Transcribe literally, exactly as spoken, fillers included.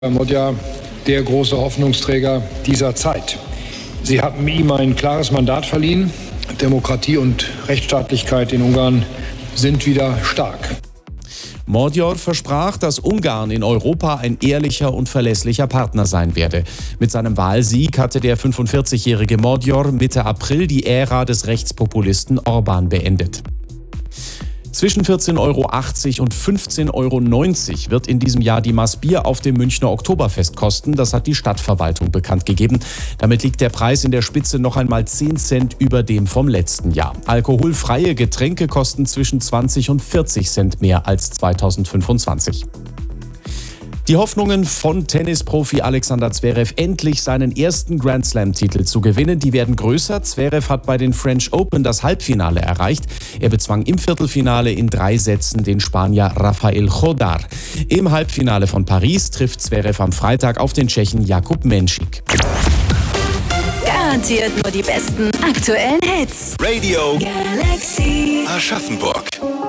Modja, der große Hoffnungsträger dieser Zeit. Sie haben ihm ein klares Mandat verliehen. Demokratie und Rechtsstaatlichkeit in Ungarn sind wieder stark. Magyar versprach, dass Ungarn in Europa ein ehrlicher und verlässlicher Partner sein werde. Mit seinem Wahlsieg hatte der fünfundvierzigjährige Magyar Mitte April die Ära des Rechtspopulisten Orbán beendet. Zwischen vierzehn Euro achtzig und fünfzehn Euro neunzig wird in diesem Jahr die Maß Bier auf dem Münchner Oktoberfest kosten. Das hat die Stadtverwaltung bekannt gegeben. Damit liegt der Preis in der Spitze noch einmal zehn Cent über dem vom letzten Jahr. Alkoholfreie Getränke kosten zwischen zwanzig und vierzig Cent mehr als zweitausendfünfundzwanzig. Die Hoffnungen von Tennisprofi Alexander Zverev, endlich seinen ersten Grand-Slam-Titel zu gewinnen, die werden größer. Zverev hat bei den French Open das Halbfinale erreicht. Er bezwang im Viertelfinale in drei Sätzen den Spanier Rafael Chodar. Im Halbfinale von Paris trifft Zverev am Freitag auf den Tschechen Jakub Menšík. Garantiert nur die besten aktuellen Hits. Radio Galaxy Aschaffenburg.